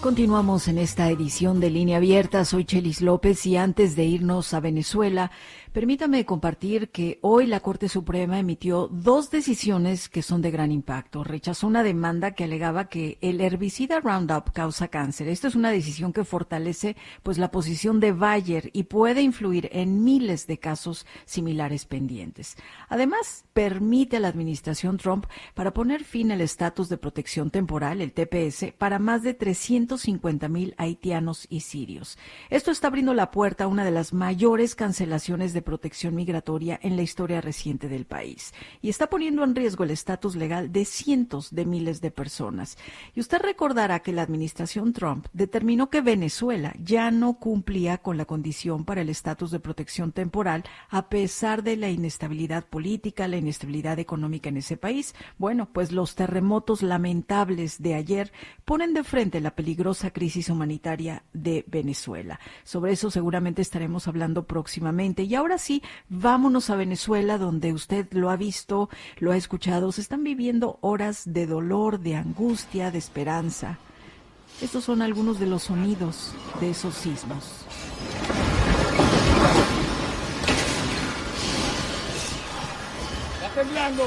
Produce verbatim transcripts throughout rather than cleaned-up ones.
Continuamos en esta edición de Línea Abierta. Soy Chelis López y antes de irnos a Venezuela, permítame compartir que hoy la Corte Suprema emitió dos decisiones que son de gran impacto. Rechazó una demanda que alegaba que el herbicida Roundup causa cáncer. Esta es una decisión que fortalece pues la posición de Bayer y puede influir en miles de casos similares pendientes. Además, permite a la administración Trump para poner fin al estatus de protección temporal, el T P S, para más de trescientos cincuenta mil haitianos y sirios. Esto está abriendo la puerta a una de las mayores cancelaciones de protección migratoria en la historia reciente del país y está poniendo en riesgo el estatus legal de cientos de miles de personas. Y usted recordará que la administración Trump determinó que Venezuela ya no cumplía con la condición para el estatus de protección temporal a pesar de la inestabilidad política, la inestabilidad económica en ese país. Bueno, pues los terremotos lamentables de ayer ponen de frente la peligrosa crisis humanitaria de Venezuela. Sobre eso seguramente estaremos hablando próximamente. Y ahora sí, vámonos a Venezuela, donde usted lo ha visto, lo ha escuchado. Se están viviendo horas de dolor, de angustia, de esperanza. Estos son algunos de los sonidos de esos sismos. ¡Está temblando!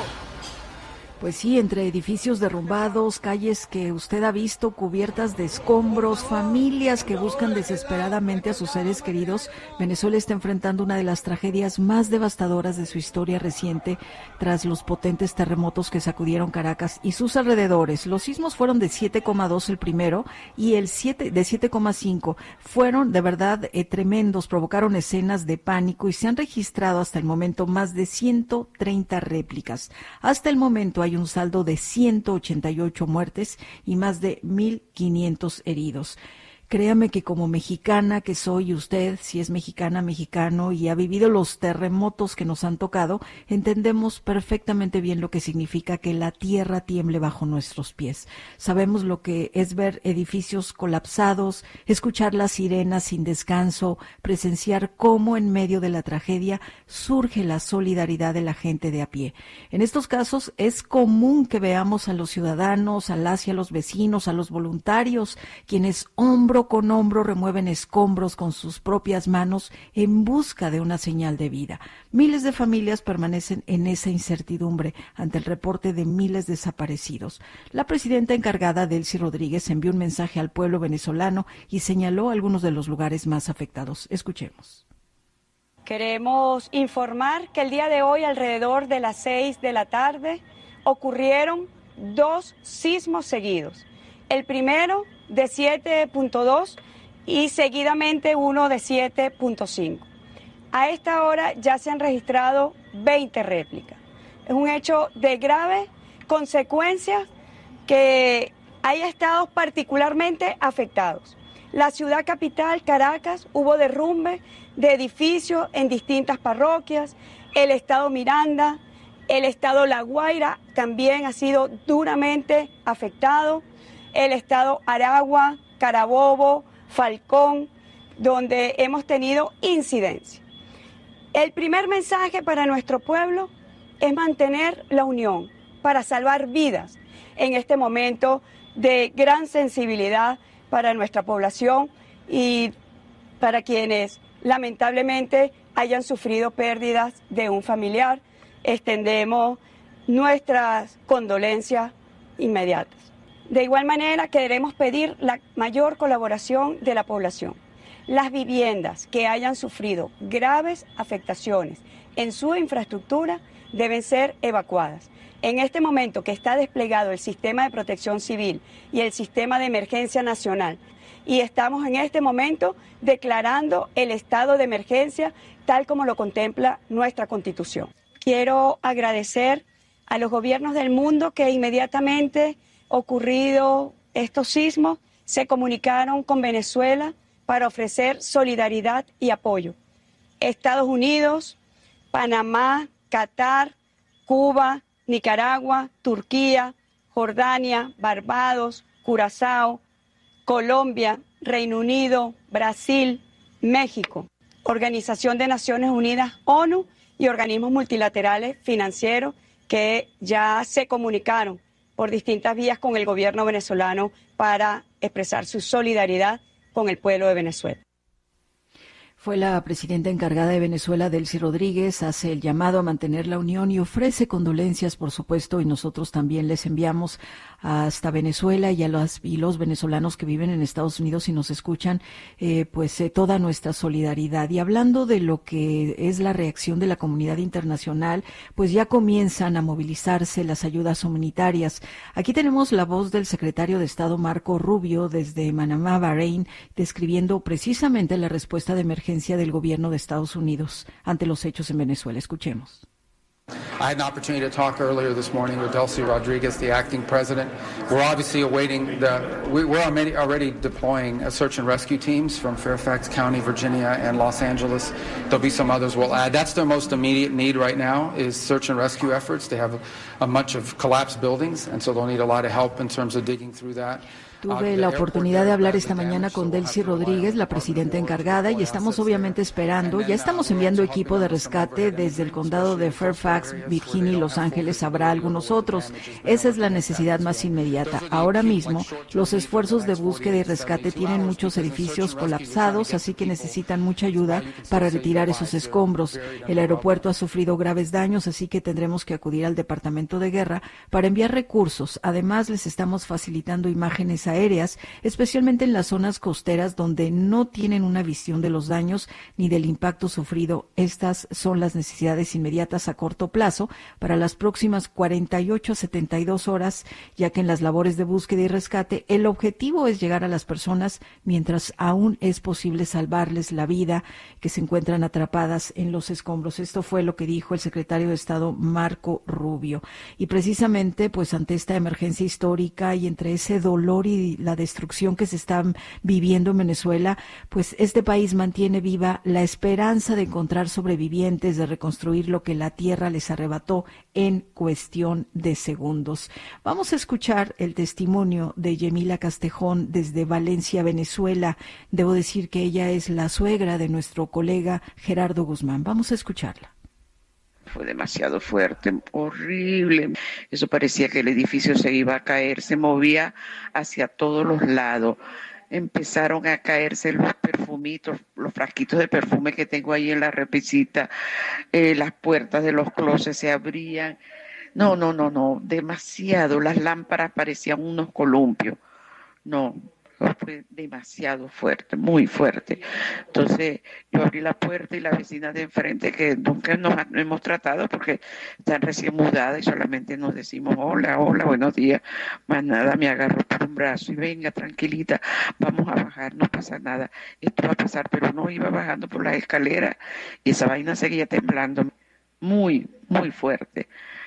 Pues sí, entre edificios derrumbados, calles que usted ha visto cubiertas de escombros, familias que buscan desesperadamente a sus seres queridos, Venezuela está enfrentando una de las tragedias más devastadoras de su historia reciente tras los potentes terremotos que sacudieron Caracas y sus alrededores. Los sismos fueron de siete coma dos el primero y el siete, de siete coma cinco. Fueron de verdad eh, tremendos, provocaron escenas de pánico y se han registrado hasta el momento más de ciento treinta réplicas. Hasta el momento hay Hay un saldo de ciento ochenta y ocho muertes y más de mil quinientos heridos. Créame que como mexicana que soy, usted, si es mexicana, mexicano y ha vivido los terremotos que nos han tocado, entendemos perfectamente bien lo que significa que la tierra tiemble bajo nuestros pies. Sabemos lo que es ver edificios colapsados, escuchar las sirenas sin descanso, presenciar cómo en medio de la tragedia surge la solidaridad de la gente de a pie. En estos casos es común que veamos a los ciudadanos, a las y a los vecinos, a los voluntarios, quienes hombro con hombro remueven escombros con sus propias manos en busca de una señal de vida. Miles de familias permanecen en esa incertidumbre ante el reporte de miles desaparecidos. La presidenta encargada, Delcy Rodríguez, envió un mensaje al pueblo venezolano y señaló algunos de los lugares más afectados. Escuchemos. Queremos informar que el día de hoy, alrededor de las seis de la tarde, ocurrieron dos sismos seguidos. El primero de siete punto dos y seguidamente uno de siete punto cinco. A esta hora ya se han registrado veinte réplicas. Es un hecho de grave consecuencia que haya estados particularmente afectados. La ciudad capital, Caracas, hubo derrumbe de edificios en distintas parroquias. El estado Miranda, el estado La Guaira también ha sido duramente afectado. El estado Aragua, Carabobo, Falcón, donde hemos tenido incidencia. El primer mensaje para nuestro pueblo es mantener la unión para salvar vidas en este momento de gran sensibilidad para nuestra población y para quienes lamentablemente hayan sufrido pérdidas de un familiar. Extendemos nuestras condolencias inmediatas. De igual manera, queremos pedir la mayor colaboración de la población. Las viviendas que hayan sufrido graves afectaciones en su infraestructura deben ser evacuadas. En este momento que está desplegado el sistema de protección civil y el sistema de emergencia nacional, y estamos en este momento declarando el estado de emergencia tal como lo contempla nuestra Constitución. Quiero agradecer a los gobiernos del mundo que inmediatamente ocurrido estos sismos, se comunicaron con Venezuela para ofrecer solidaridad y apoyo. Estados Unidos, Panamá, Qatar, Cuba, Nicaragua, Turquía, Jordania, Barbados, Curazao, Colombia, Reino Unido, Brasil, México, Organización de Naciones Unidas, ONU y organismos multilaterales financieros que ya se comunicaron por distintas vías con el gobierno venezolano para expresar su solidaridad con el pueblo de Venezuela. Fue la presidenta encargada de Venezuela, Delcy Rodríguez, hace el llamado a mantener la unión y ofrece condolencias, por supuesto, y nosotros también les enviamos hasta Venezuela y a los, y los venezolanos que viven en Estados Unidos y nos escuchan, eh, pues eh, toda nuestra solidaridad. Y hablando de lo que es la reacción de la comunidad internacional, pues ya comienzan a movilizarse las ayudas humanitarias. Aquí tenemos la voz del secretario de Estado, Marco Rubio, desde Manamá, Bahrein, describiendo precisamente la respuesta de emergencia del gobierno de Estados Unidos ante los hechos en Venezuela. Escuchemos. I had an opportunity to talk earlier this morning with Delcy Rodriguez, the acting president. We're obviously awaiting the, we, we're already deploying uh, search and rescue teams from Fairfax County, Virginia, and Los Angeles. There'll be some others we'll add. That's their most immediate need right now is search and rescue efforts. They have a, a bunch of collapsed buildings, and so they'll need a lot of help in terms of digging through that. Tuve la oportunidad de hablar esta mañana con Delcy Rodríguez, la presidenta encargada, y estamos obviamente esperando, ya estamos enviando equipo de rescate desde el condado de Fairfax, Virginia y Los Ángeles, habrá algunos otros. Esa es la necesidad más inmediata. Ahora mismo, los esfuerzos de búsqueda y rescate tienen muchos edificios colapsados, así que necesitan mucha ayuda para retirar esos escombros. El aeropuerto ha sufrido graves daños, así que tendremos que acudir al Departamento de Guerra para enviar recursos. Además, les estamos facilitando imágenes aéreas, especialmente en las zonas costeras donde no tienen una visión de los daños ni del impacto sufrido. Estas son las necesidades inmediatas a corto plazo para las próximas cuarenta y ocho a setenta y dos horas, ya que en las labores de búsqueda y rescate el objetivo es llegar a las personas mientras aún es posible salvarles la vida, que se encuentran atrapadas en los escombros. Esto fue lo que dijo el secretario de Estado, Marco Rubio. Y precisamente, pues ante esta emergencia histórica y entre ese dolor y la destrucción que se está viviendo en Venezuela, pues este país mantiene viva la esperanza de encontrar sobrevivientes, de reconstruir lo que la tierra les arrebató en cuestión de segundos. Vamos a escuchar el testimonio de Yemila Castejón desde Valencia, Venezuela. Debo decir que ella es la suegra de nuestro colega Gerardo Guzmán. Vamos a escucharla. Fue demasiado fuerte, horrible. Eso parecía que el edificio se iba a caer, se movía hacia todos los lados. Empezaron a caerse los perfumitos, los frasquitos de perfume que tengo ahí en la repisita, eh, las puertas de los closets se abrían. No, no, no, no, demasiado. Las lámparas parecían unos columpios. No, fue demasiado fuerte, muy fuerte. Entonces yo abrí la puerta y la vecina de enfrente, que nunca nos hemos tratado porque están recién mudadas y solamente nos decimos hola, hola, buenos días, más nada, me agarró por un brazo y venga, tranquilita, vamos a bajar, no pasa nada, esto va a pasar, pero no iba bajando por las escaleras y esa vaina seguía temblando muy, muy fuerte.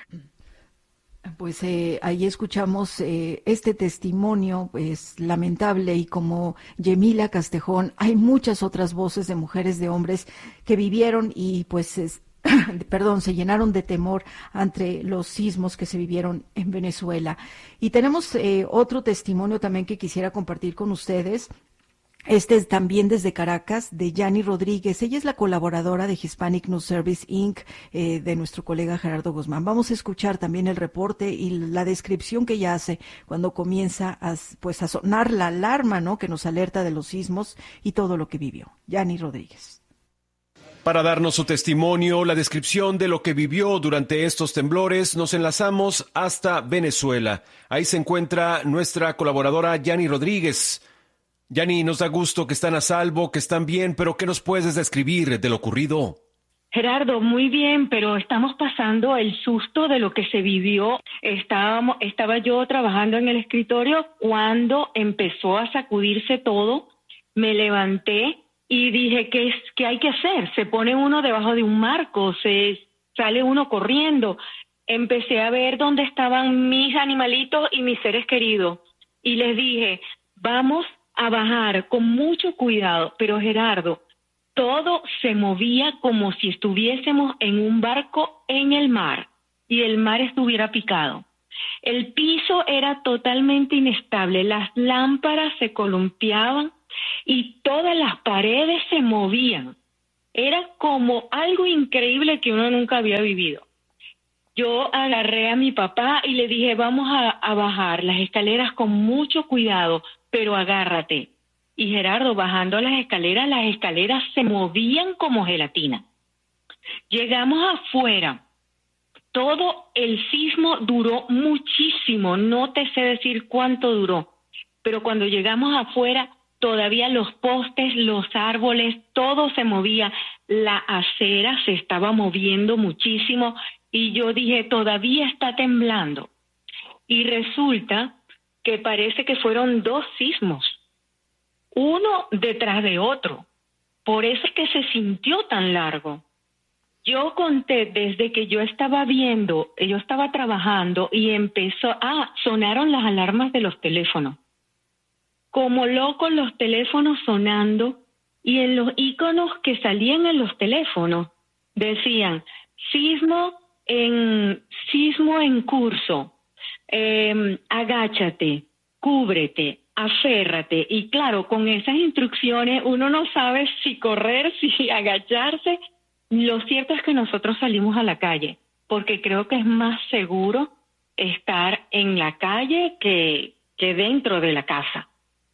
Pues eh, ahí escuchamos eh, este testimonio, pues lamentable, y como Yemila Castejón, hay muchas otras voces de mujeres, de hombres que vivieron y pues, es, perdón, se llenaron de temor ante los sismos que se vivieron en Venezuela. Y tenemos eh, otro testimonio también que quisiera compartir con ustedes. Este es también desde Caracas, de Yani Rodríguez. Ella es la colaboradora de Hispanic News Service incorporated, eh, de nuestro colega Gerardo Guzmán. Vamos a escuchar también el reporte y la descripción que ella hace cuando comienza a, pues, a sonar la alarma, ¿no?, que nos alerta de los sismos y todo lo que vivió. Yani Rodríguez. Para darnos su testimonio, la descripción de lo que vivió durante estos temblores, nos enlazamos hasta Venezuela. Ahí se encuentra nuestra colaboradora Yani Rodríguez. Yani, nos da gusto que están a salvo, que están bien, pero ¿qué nos puedes describir de lo ocurrido? Gerardo, muy bien, pero estamos pasando el susto de lo que se vivió. Estábamos, estaba yo trabajando en el escritorio cuando empezó a sacudirse todo. Me levanté y dije, ¿qué es, qué hay que hacer? Se pone uno debajo de un marco, se sale uno corriendo. Empecé a ver dónde estaban mis animalitos y mis seres queridos. Y les dije, vamos a bajar con mucho cuidado, pero Gerardo, todo se movía como si estuviésemos en un barco en el mar y el mar estuviera picado. El piso era totalmente inestable, las lámparas se columpiaban y todas las paredes se movían. Era como algo increíble que uno nunca había vivido. Yo agarré a mi papá y le dije, vamos a, a bajar las escaleras con mucho cuidado, pero agárrate. Y Gerardo, bajando las escaleras, las escaleras se movían como gelatina. Llegamos afuera. Todo el sismo duró muchísimo, no te sé decir cuánto duró, pero cuando llegamos afuera, todavía los postes, los árboles, todo se movía, la acera se estaba moviendo muchísimo y yo dije, todavía está temblando. Y resulta que parece que fueron dos sismos, uno detrás de otro, por eso es que se sintió tan largo. Yo conté desde que yo estaba viendo, yo estaba trabajando y empezó, ah, sonaron las alarmas de los teléfonos. Como locos los teléfonos sonando y en los iconos que salían en los teléfonos decían sismo en, sismo en curso, eh, agáchate, cúbrete, aférrate. Y claro, con esas instrucciones uno no sabe si correr, si agacharse. Lo cierto es que nosotros salimos a la calle, porque creo que es más seguro estar en la calle que, que dentro de la casa.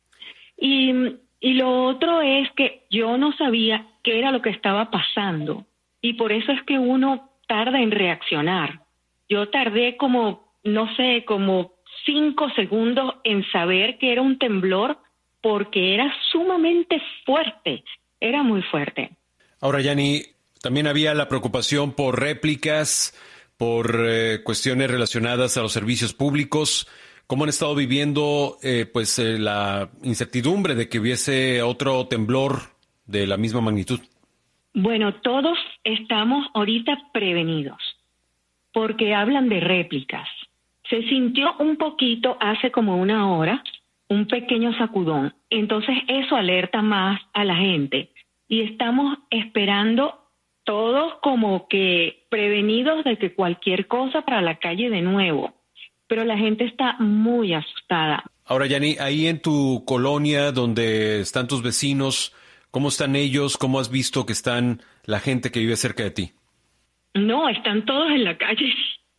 Y, y lo otro es que yo no sabía qué era lo que estaba pasando, y por eso es que uno tarda en reaccionar. Yo tardé como, no sé, como cinco segundos en saber que era un temblor, porque era sumamente fuerte, era muy fuerte. Ahora, Yani, también había la preocupación por réplicas, por eh, cuestiones relacionadas a los servicios públicos. ¿Cómo han estado viviendo eh, pues eh, la incertidumbre de que hubiese otro temblor de la misma magnitud? Bueno, todos estamos ahorita prevenidos, porque hablan de réplicas. Se sintió un poquito hace como una hora, un pequeño sacudón. Entonces eso alerta más a la gente. Y estamos esperando todos como que prevenidos de que cualquier cosa para la calle de nuevo. Pero la gente está muy asustada. Ahora, Yani, ahí en tu colonia donde están tus vecinos, ¿cómo están ellos? ¿Cómo has visto que están la gente que vive cerca de ti? No, están todos en la calle.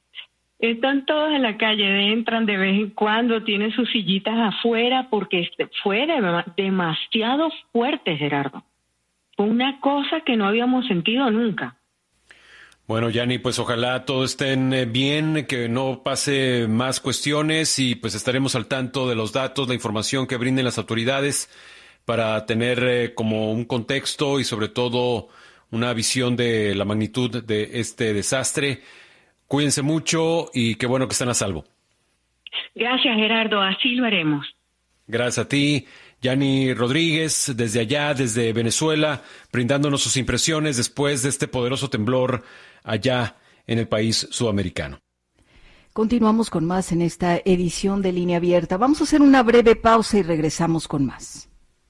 Están todos en la calle, entran de vez en cuando, tienen sus sillitas afuera porque fue de- demasiado fuerte, Gerardo. Fue una cosa que no habíamos sentido nunca. Bueno, Yani, pues ojalá todo estén eh, bien, que no pase más cuestiones y pues estaremos al tanto de los datos, la información que brinden las autoridades para tener eh, como un contexto y sobre todo una visión de la magnitud de este desastre. Cuídense mucho y qué bueno que están a salvo. Gracias, Gerardo, así lo haremos. Gracias a ti, Yani Rodríguez, desde allá, desde Venezuela, brindándonos sus impresiones después de este poderoso temblor allá en el país sudamericano. Continuamos con más en esta edición de Línea Abierta. Vamos a hacer una breve pausa y regresamos con más.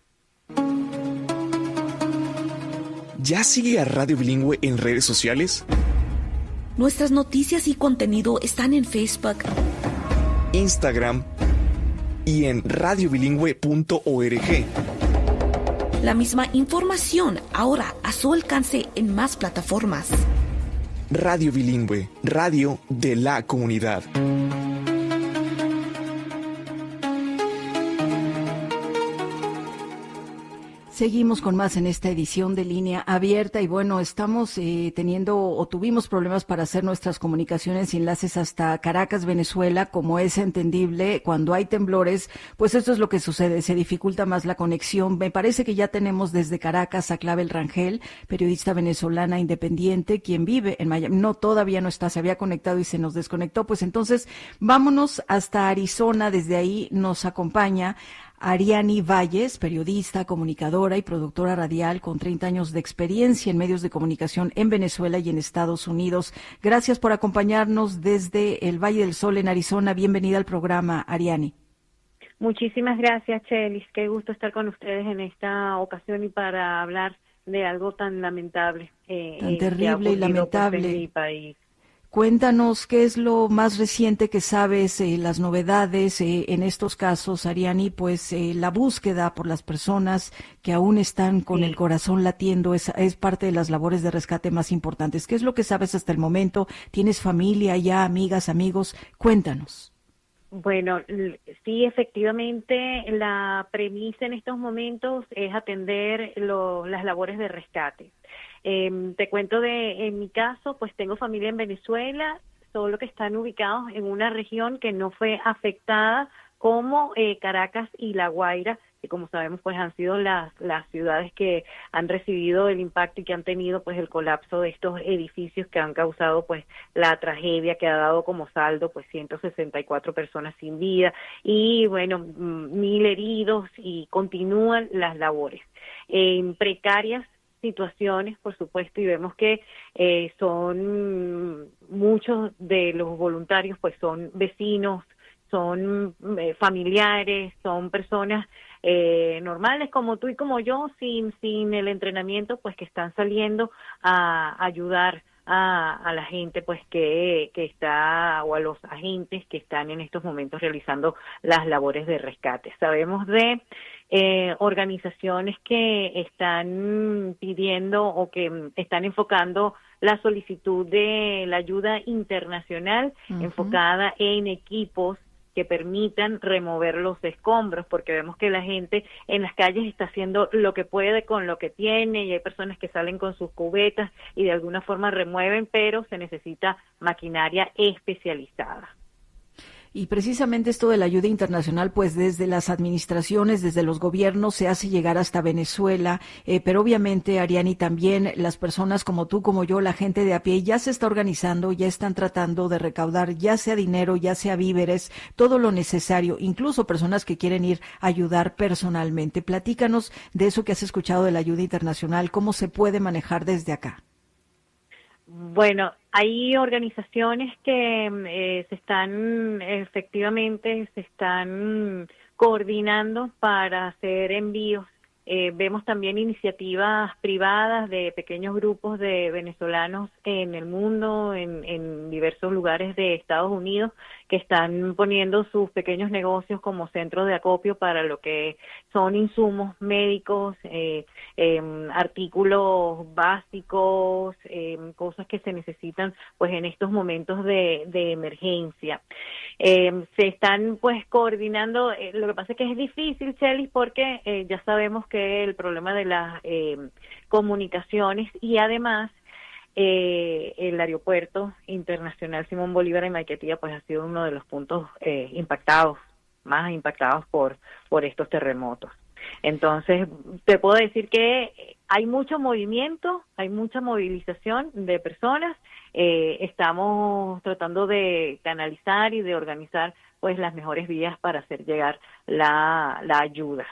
¿Ya sigue a Radio Bilingüe en redes sociales? Nuestras noticias y contenido están en Facebook, Instagram y en radio bilingüe punto org. la misma información ahora a su alcance en más plataformas. Radio Bilingüe, radio de la comunidad. Seguimos con más en esta edición de Línea Abierta y bueno, estamos eh, teniendo o tuvimos problemas para hacer nuestras comunicaciones y enlaces hasta Caracas, Venezuela, como es entendible. Cuando hay temblores, pues esto es lo que sucede, se dificulta más la conexión. Me parece que ya tenemos desde Caracas a Clavel Rangel, periodista venezolana independiente, quien vive en Miami. No, todavía no está, se había conectado y se nos desconectó. Pues entonces, vámonos hasta Arizona, desde ahí nos acompaña Ariani Valles, periodista, comunicadora y productora radial con treinta años de experiencia en medios de comunicación en Venezuela y en Estados Unidos. Gracias por acompañarnos desde el Valle del Sol en Arizona. Bienvenida al programa, Ariani. Muchísimas gracias, Chelis. Qué gusto estar con ustedes en esta ocasión y para hablar de algo tan lamentable. Eh, Tan eh, terrible que ha ocurrido, y lamentable. pues, en mi país. Cuéntanos qué es lo más reciente que sabes, eh, las novedades eh, en estos casos, Ariani, pues eh, la búsqueda por las personas que aún están con sí. el corazón latiendo es, es parte de las labores de rescate más importantes. ¿Qué es lo que sabes hasta el momento? ¿Tienes familia ya, amigas, amigos? Cuéntanos. Bueno, sí, efectivamente, la premisa en estos momentos es atender lo, las labores de rescate. Eh, te cuento de, en mi caso, pues tengo familia en Venezuela, solo que están ubicados en una región que no fue afectada como eh, Caracas y La Guaira, que como sabemos pues han sido las, las ciudades que han recibido el impacto y que han tenido pues el colapso de estos edificios que han causado pues la tragedia que ha dado como saldo pues ciento sesenta y cuatro personas sin vida y bueno, mil heridos y continúan las labores. En precarias situaciones, por supuesto, y vemos que eh, son muchos de los voluntarios pues son vecinos, son eh, familiares, son personas eh, normales como tú y como yo, sin sin el entrenamiento, pues que están saliendo a ayudar a, a la gente pues que, que está, o a los agentes que están en estos momentos realizando las labores de rescate. Sabemos de eh, organizaciones que están pidiendo o que están enfocando la solicitud de la ayuda internacional uh-huh. enfocada en equipos que permitan remover los escombros, porque vemos que la gente en las calles está haciendo lo que puede con lo que tiene y hay personas que salen con sus cubetas y de alguna forma remueven, pero se necesita maquinaria especializada. Y precisamente esto de la ayuda internacional, pues desde las administraciones, desde los gobiernos se hace llegar hasta Venezuela, eh, pero obviamente, Ariani, también las personas como tú, como yo, la gente de a pie, ya se está organizando, ya están tratando de recaudar, ya sea dinero, ya sea víveres, todo lo necesario, incluso personas que quieren ir a ayudar personalmente. Platícanos de eso que has escuchado de la ayuda internacional, cómo se puede manejar desde acá. Bueno, hay organizaciones que eh, se están, efectivamente, se están coordinando para hacer envíos. Eh, vemos también iniciativas privadas de pequeños grupos de venezolanos en el mundo, en, en diversos lugares de Estados Unidos, que están poniendo sus pequeños negocios como centros de acopio para lo que son insumos médicos, eh, eh, artículos básicos, eh, cosas que se necesitan pues en estos momentos de, de emergencia. Eh, se están pues coordinando, eh, lo que pasa es que es difícil, Chelis, porque eh, ya sabemos que el problema de las eh, comunicaciones y además eh, el aeropuerto internacional Simón Bolívar en Maiquetía pues ha sido uno de los puntos eh, impactados, más impactados por, por estos terremotos. Entonces, te puedo decir que hay mucho movimiento, hay mucha movilización de personas. Eh, estamos tratando de canalizar y de organizar pues las mejores vías para hacer llegar la, la ayuda.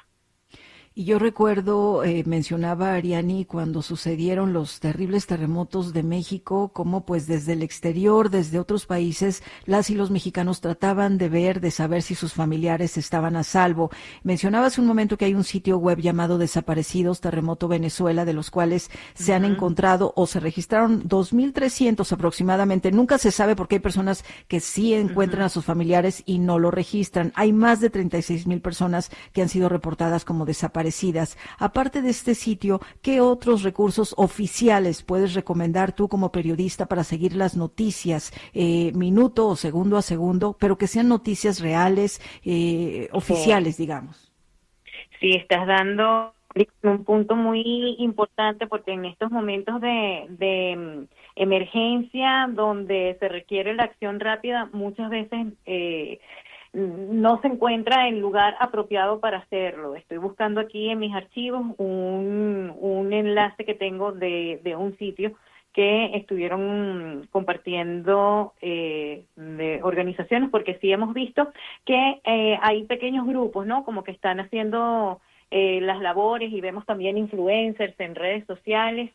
Y yo recuerdo, eh, mencionaba Ariani, cuando sucedieron los terribles terremotos de México, cómo pues desde el exterior, desde otros países, las y los mexicanos trataban de ver, de saber si sus familiares estaban a salvo. Mencionaba hace un momento que hay un sitio web llamado Desaparecidos Terremoto Venezuela, de los cuales se uh-huh. han encontrado o se registraron dos mil trescientos aproximadamente. Nunca se sabe porque hay personas que sí encuentran uh-huh. a sus familiares y no lo registran. Hay más de treinta y seis mil personas que han sido reportadas como desaparecidas. Aparte de este sitio, ¿qué otros recursos oficiales puedes recomendar tú como periodista para seguir las noticias eh, minuto o segundo a segundo, pero que sean noticias reales, eh, oficiales, sí. digamos? Sí, estás dando un punto muy importante porque en estos momentos de, de emergencia donde se requiere la acción rápida, muchas veces eh, no se encuentra el lugar apropiado para hacerlo. Estoy buscando aquí en mis archivos un, un enlace que tengo de, de un sitio que estuvieron compartiendo eh, de organizaciones, porque sí hemos visto que eh, hay pequeños grupos, ¿no? Como que están haciendo eh, las labores y vemos también influencers en redes sociales.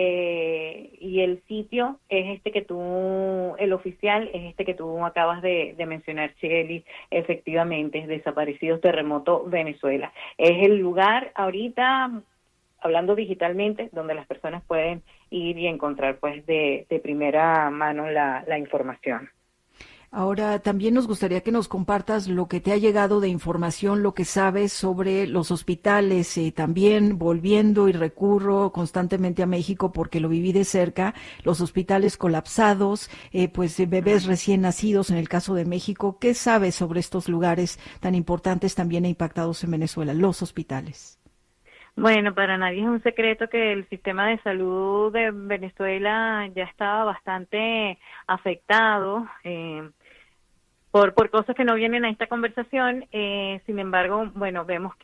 Eh, y el sitio es este que tú, el oficial es este que tú acabas de, de mencionar, Cheli, efectivamente, es Desaparecidos Terremoto Venezuela. Es el lugar ahorita, hablando digitalmente, donde las personas pueden ir y encontrar pues de, de primera mano la, la información. Ahora, también nos gustaría que nos compartas lo que te ha llegado de información, lo que sabes sobre los hospitales. Eh, también volviendo y recurro constantemente a México porque lo viví de cerca, los hospitales colapsados, eh, pues eh, bebés recién nacidos en el caso de México. ¿Qué sabes sobre estos lugares tan importantes también e impactados en Venezuela, los hospitales? Bueno, para nadie es un secreto que el sistema de salud de Venezuela ya estaba bastante afectado eh, por, por cosas que no vienen a esta conversación. Eh, sin embargo, bueno, vemos que